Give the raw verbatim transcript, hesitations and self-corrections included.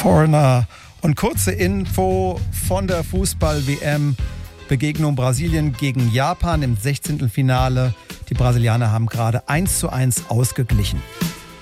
Foreigner. Und kurze Info von der Fußball-W M. Begegnung Brasilien gegen Japan im Sechzehntelfinale. Die Brasilianer haben gerade eins zu eins ausgeglichen.